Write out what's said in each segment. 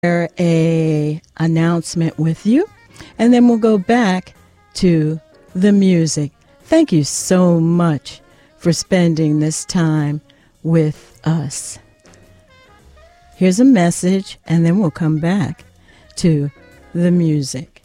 share a announcement with you, and then we'll go back to the music. Thank you so much for spending this time with us. Here's a message, and then we'll come back to the music.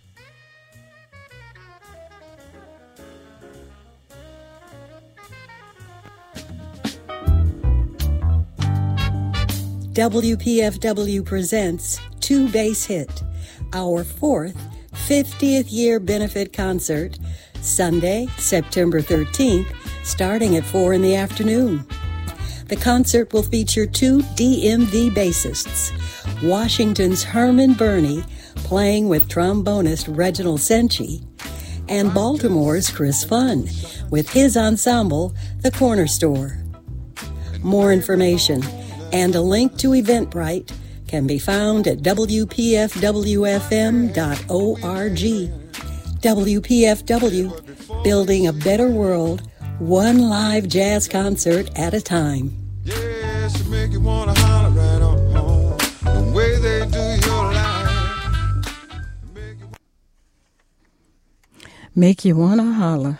WPFW presents Two Bass Hit, our fourth 50th year benefit concert, Sunday, September 13th, starting at 4 in the afternoon. The concert will feature two DMV bassists, Washington's Herman Burney playing with trombonist Reginald Senchi, and Baltimore's Chris Funn with his ensemble, The Corner Store. More information and a link to Eventbrite can be found at WPFWFM.org. WPFW, building a better world, one live jazz concert at a time. Yeah, she make you wanna holler right on home. The way they do your life. Make you want to holler.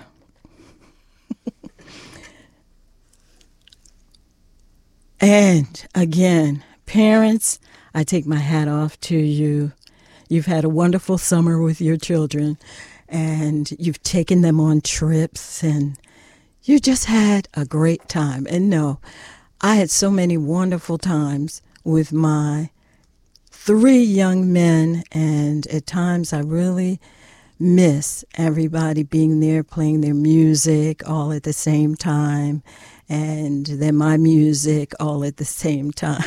And again, parents, I take my hat off to you. You've had a wonderful summer with your children, and you've taken them on trips, and you just had a great time. And no, I had so many wonderful times with my 3 young men, and at times I really miss everybody being there, playing their music all at the same time, and then my music all at the same time.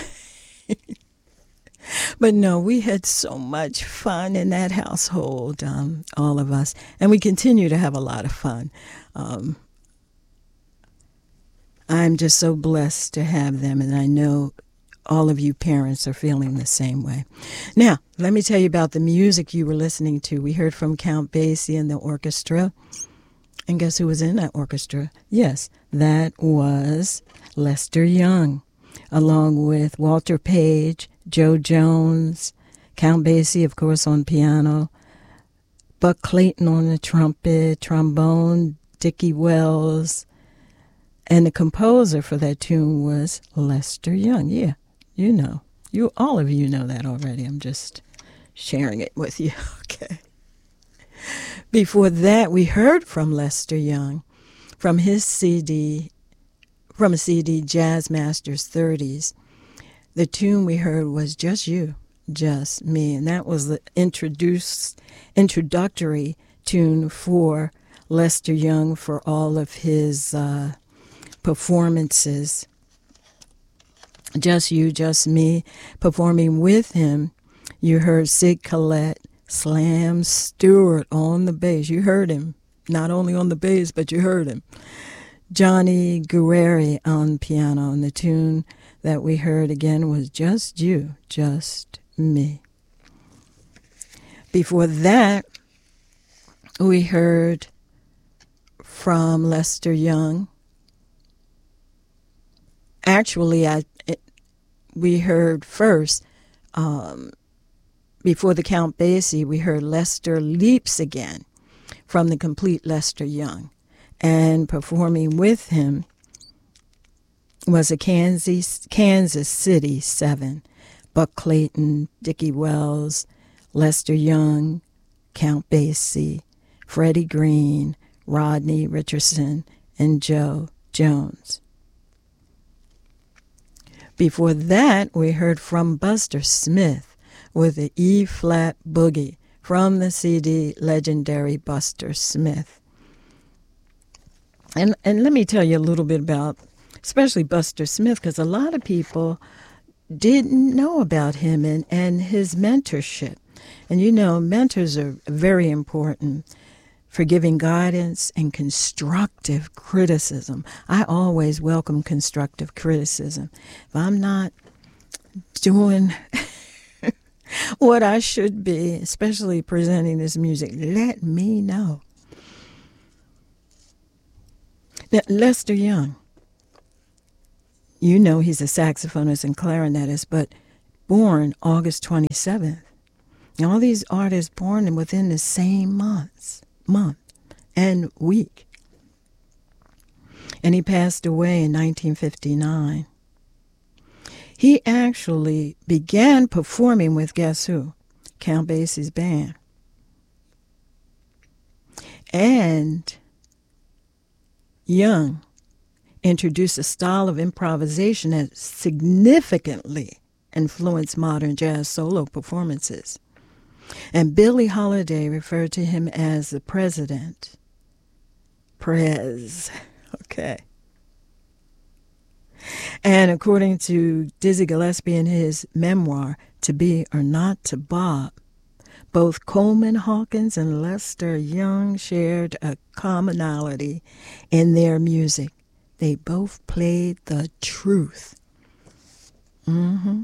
But no, we had so much fun in that household, all of us, and we continue to have a lot of fun. I'm just so blessed to have them, and I know all of you parents are feeling the same way. Now, let me tell you about the music you were listening to. We heard from Count Basie and the orchestra. And guess who was in that orchestra? Yes, that was Lester Young, along with Walter Page, Joe Jones, Count Basie, of course, on piano, Buck Clayton on the trumpet, trombone, Dickie Wells, and the composer for that tune was Lester Young. Yeah, you know. All of you know that already. I'm just sharing it with you. Okay. Before that, we heard from Lester Young from his CD, Jazz Masters 30s. The tune we heard was Just You, Just Me, and that was the introductory tune for Lester Young for all of his performances. Just You, Just Me. Performing with him, you heard Sid Collette, Slam Stewart on the bass. You heard him. Not only on the bass, but you heard him. Johnny Guerrieri on piano. And the tune that we heard again was Just You, Just Me. Before that, we heard from Lester Young. Actually, we heard first, before the Count Basie, we heard Lester Leaps Again from the complete Lester Young. And performing with him was a Kansas City 7. Buck Clayton, Dickie Wells, Lester Young, Count Basie, Freddie Green, Rodney Richardson, and Joe Jones. Before that, we heard from Buster Smith with the E-flat Boogie from the CD Legendary Buster Smith. And let me tell you a little bit about, especially Buster Smith, because a lot of people didn't know about him and his mentorship. And you know, mentors are very important for giving guidance and constructive criticism. I always welcome constructive criticism. If I'm not doing what I should be, especially presenting this music, let me know. Now, Lester Young, you know he's a saxophonist and clarinetist, but born August 27th. And all these artists born within the same month and week. And he passed away in 1959. He actually began performing with, guess who? Count Basie's band. And Young introduced a style of improvisation that significantly influenced modern jazz solo performances. And Billie Holiday referred to him as the president. Okay. And according to Dizzy Gillespie in his memoir, To Be or Not to Bob, both Coleman Hawkins and Lester Young shared a commonality in their music. They both played the truth. And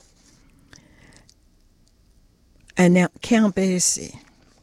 now Count Basie.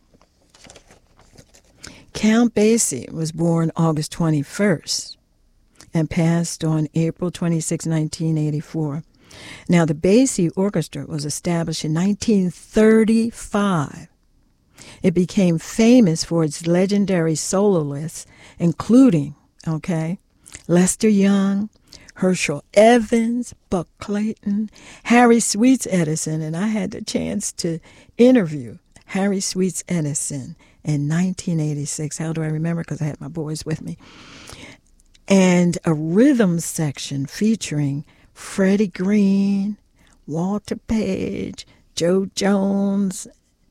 Count Basie was born August 21st and passed on April 26, 1984. Now, the Basie Orchestra was established in 1935. It became famous for its legendary soloists, including, Lester Young, Herschel Evans, Buck Clayton, Harry Sweets Edison, and I had the chance to interview Harry Sweets Edison in 1986. How do I remember? Because I had my boys with me. And a rhythm section featuring Freddie Green, Walter Page, Joe Jones,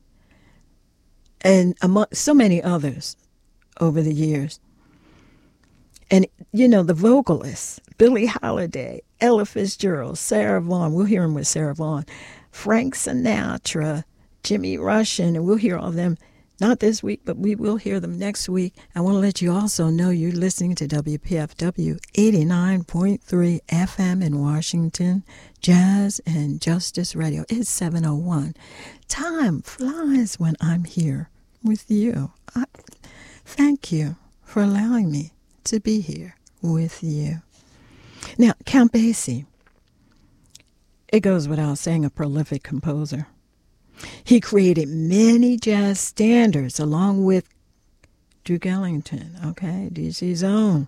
and among so many others over the years. And, the vocalists, Billie Holiday, Ella Fitzgerald, Sarah Vaughan, we'll hear them with Sarah Vaughan, Frank Sinatra, Jimmy Rushing, and we'll hear all of them, not this week, but we will hear them next week. I want to let you also know you're listening to WPFW 89.3 FM in Washington, Jazz and Justice Radio. It's 7:01. Time flies when I'm here with you. Thank you for allowing me to be here with you. Now, Count Basie, it goes without saying, a prolific composer. He created many jazz standards along with Duke Ellington, DC's own.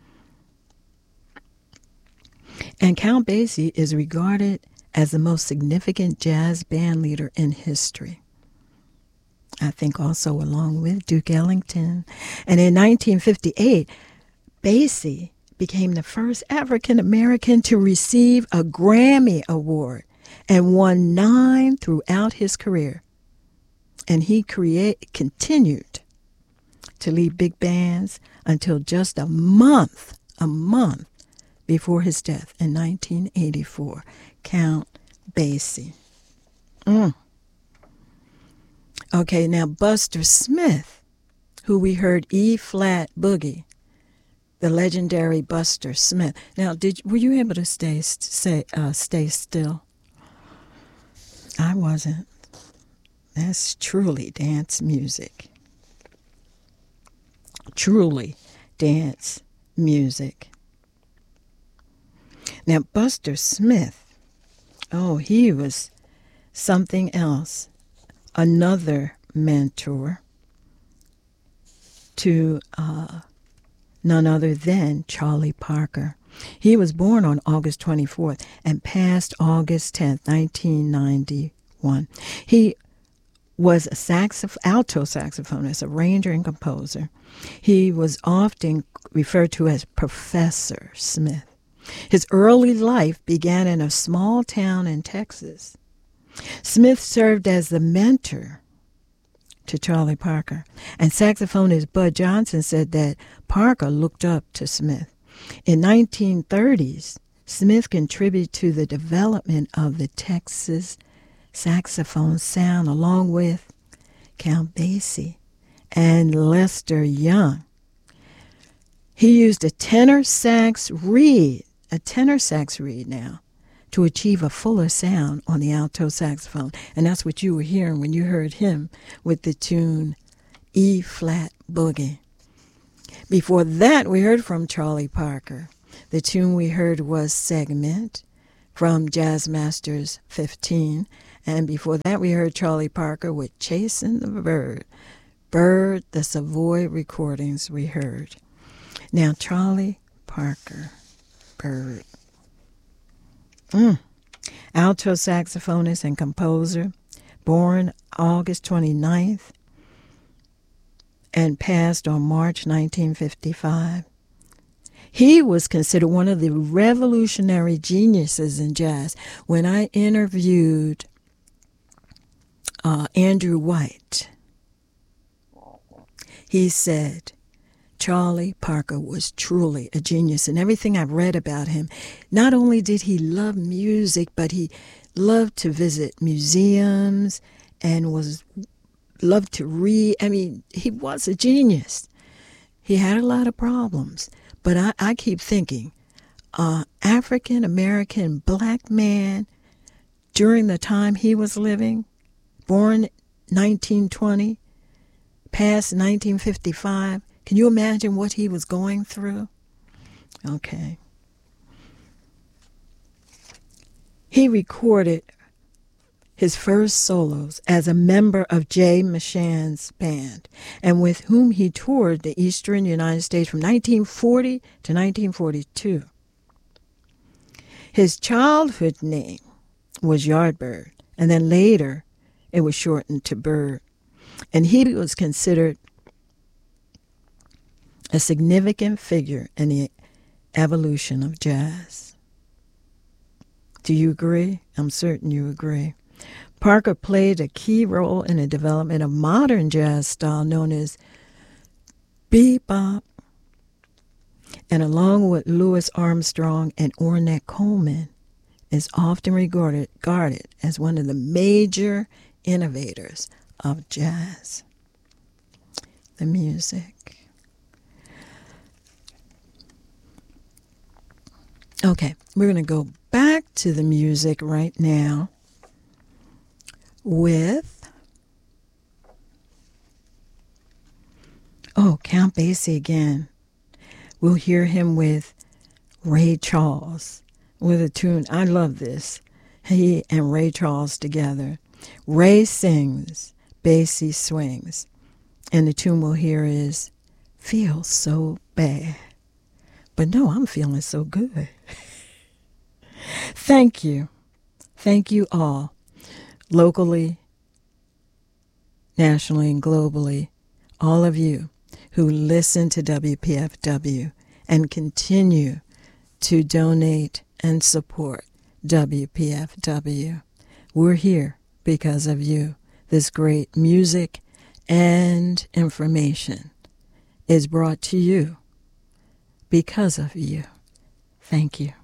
And Count Basie is regarded as the most significant jazz band leader in history. I think also along with Duke Ellington. And in 1958, Basie became the first African American to receive a Grammy Award and won 9 throughout his career. And he continued to lead big bands until just a month before his death in 1984. Count Basie. Okay, now Buster Smith, who we heard E-flat boogie, the legendary Buster Smith. Now, were you able to stay still? I wasn't. That's truly dance music. Truly dance music. Now, Buster Smith, he was something else. Another mentor to none other than Charlie Parker. He was born on August 24th and passed August 10th, 1991. He was a alto saxophonist, arranger, and composer. He was often referred to as Professor Smith. His early life began in a small town in Texas. Smith served as the mentor to Charlie Parker, and saxophonist Bud Johnson said that Parker looked up to Smith. In 1930s, Smith contributed to the development of the Texas saxophone sound along with Count Basie and Lester Young. He used a tenor sax reed now, to achieve a fuller sound on the alto saxophone. And that's what you were hearing when you heard him with the tune E-flat boogie. Before that, we heard from Charlie Parker. The tune we heard was Segment from Jazz Masters 15. And before that, we heard Charlie Parker with Chasing the Bird. Bird, the Savoy recordings we heard. Now, Charlie Parker, Bird. Alto saxophonist and composer, born August 29th and passed on March 1955. He was considered one of the revolutionary geniuses in jazz. When I interviewed Andrew White, he said Charlie Parker was truly a genius. And everything I've read about him, not only did he love music, but he loved to visit museums and loved to read. I mean, he was a genius. He had a lot of problems. But I keep thinking, African-American black man during the time he was living, born 1920, past 1955, can you imagine what he was going through? Okay. He recorded his first solos as a member of Jay Mashan's band, and with whom he toured the eastern United States from 1940 to 1942. His childhood name was Yardbird, and then later it was shortened to Bird. And he was considered a significant figure in the evolution of jazz. Do you agree? I'm certain you agree. Parker played a key role in the development of modern jazz style known as bebop, and along with Louis Armstrong and Ornette Coleman, is often regarded as one of the major innovators of jazz. The music. Okay, we're going to go back to the music right now with, Count Basie again. We'll hear him with Ray Charles with a tune. I love this. He and Ray Charles together. Ray sings, Basie swings. And the tune we'll hear is Feel So Bad. But no, I'm feeling so good. Thank you. Thank you all, locally, nationally, and globally, all of you who listen to WPFW and continue to donate and support WPFW. We're here because of you. This great music and information is brought to you because of you. Thank you.